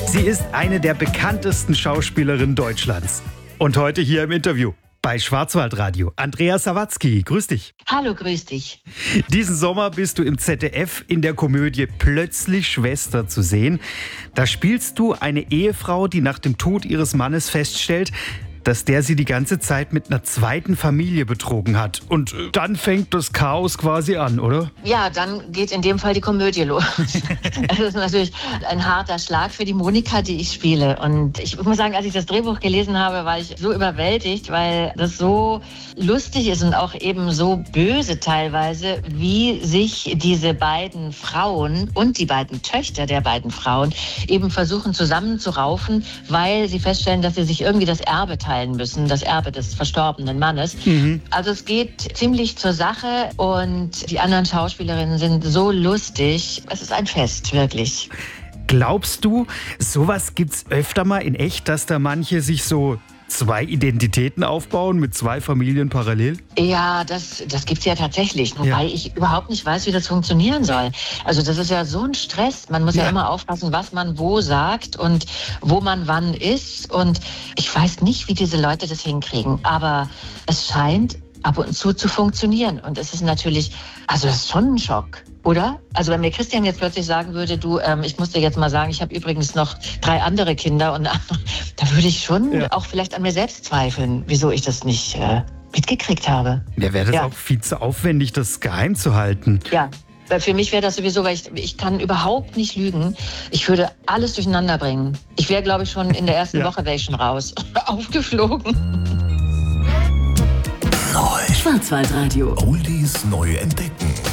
Sie ist eine der bekanntesten Schauspielerinnen Deutschlands. Und heute hier im Interview bei Schwarzwaldradio. Andrea Sawatzki, grüß dich. Hallo, grüß dich. Diesen Sommer bist du im ZDF in der Komödie Plötzlich Schwester zu sehen. Da spielst du eine Ehefrau, die nach dem Tod ihres Mannes feststellt, dass der sie die ganze Zeit mit einer zweiten Familie betrogen hat. Und dann fängt das Chaos quasi an, oder? Ja, dann geht in dem Fall die Komödie los. Das ist natürlich ein harter Schlag für die Monika, die ich spiele. Und ich muss sagen, als ich das Drehbuch gelesen habe, war ich so überwältigt, weil das so lustig ist und auch eben so böse teilweise, wie sich diese beiden Frauen und die beiden Töchter der beiden Frauen eben versuchen zusammenzuraufen, weil sie feststellen, dass sie sich irgendwie das Erbe teilen müssen, das Erbe des verstorbenen Mannes. Also es geht ziemlich zur Sache und die anderen Schauspielerinnen sind so lustig. Es ist ein Fest, wirklich. Glaubst du, sowas gibt's öfter mal in echt, dass da manche sich so zwei Identitäten aufbauen mit zwei Familien parallel? Ja, das gibt's ja tatsächlich. Wobei ich überhaupt nicht weiß, wie das funktionieren soll. Also das ist ja so ein Stress. Man muss ja immer aufpassen, was man wo sagt und wo man wann ist. Und ich weiß nicht, wie diese Leute das hinkriegen. Aber es scheint ab und zu funktionieren. Und es ist natürlich, also das ist schon ein Schock. Oder? Also wenn mir Christian jetzt plötzlich sagen würde, du, ich muss dir jetzt mal sagen, ich habe übrigens noch 3 andere Kinder und da würde ich schon auch vielleicht an mir selbst zweifeln, wieso ich das nicht mitgekriegt habe. Ja, wäre das auch viel zu aufwendig, das geheim zu halten. Ja. Für mich wäre das sowieso, weil ich kann überhaupt nicht lügen. Ich würde alles durcheinander bringen. Ich wäre, glaube ich, schon in der ersten Woche wäre ich schon raus. Aufgeflogen. Neu. Schwarzwaldradio. Oldies neu entdecken.